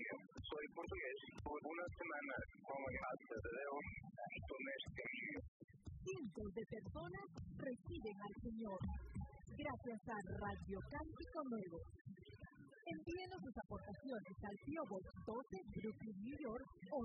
Soy portugués. Por una semana como alrededor de mes y medio. Cientos de personas reciben al Señor gracias a Radio Cántico Nuevo. Envíenos sus aportaciones al P.O. Box 12, Brooklyn, New York, o